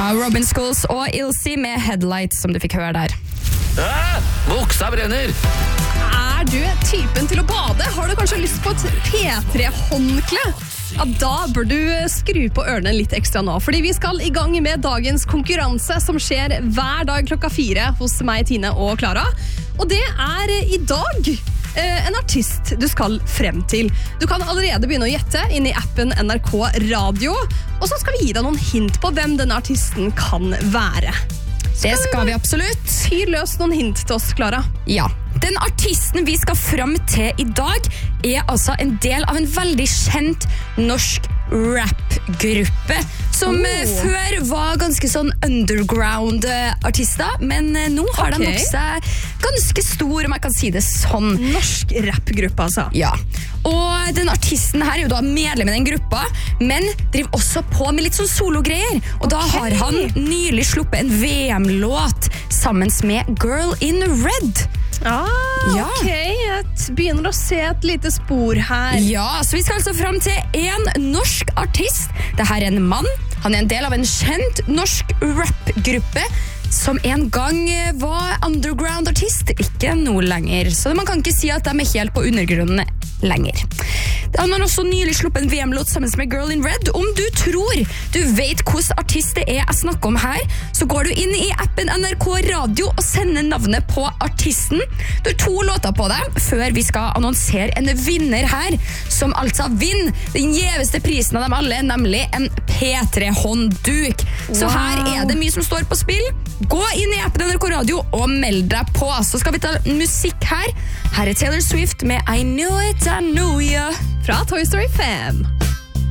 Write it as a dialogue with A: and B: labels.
A: Robin Schulz og Ilse med Headlights, som du fikk høre der.
B: Buksa brenner!
C: Er du typen til å bade? Har du kanskje lyst på et P3-håndkle? Ja, da bør du skru på ørene litt ekstra nå, fordi vi skal i gang med dagens konkurranse som skjer hver dag 4 hos meg, Tine og Clara. Og det er i dag en artist du skal frem til. Du kan allerede begynne å gjette inn i appen NRK Radio, og så skal vi gi deg noen hint på hvem denne artisten kan være.
A: Det skal vi absolutt.
C: Fyr løs noen hint til oss, Clara.
A: Ja, den artisten vi skal frem til i dag er altså en del av en veldig kjent norsk rap-gruppe som før var ganske sånn underground-artister, men nå har de vokst seg ganske stor, om jeg kan si det sånn.
C: Norsk rap-gruppe, altså.
A: Ja, og den artisten her er jo da medlem i den gruppa, men driver også på med litt sånn sologreier, og da har han nylig sluppet en VM-låt sammen med Girl in Red.
C: Ok, jeg begynner å se et lite spor her.
A: Ja, så vi skal altså frem til en norsk artist. Dette er en mann. Han er en del av en kjent norsk rap-gruppe som en gang var underground-artist, ikke nå lenger. Så man kan ikke si at de er helt på undergrunnen lenger. Han har også nylig sluppet en VM-låt sammen med Girl in Red. Om du tror du vet hvordan artist det er jeg snakker om her, så går du inn i appen NRK Radio og sender navnet på artisten. Du har 2 låter på deg før vi skal annonsere en vinner her, som altså vinner den gjeveste prisen av dem alle, nemlig en P3-håndduk. Så her er det mye som står på spill. Gå inn i appen NRK Radio og meld deg på. Så skal vi ta musikk her. Her er Taylor Swift med I Knew It, I Knew Ya
C: fra Toy Story 5.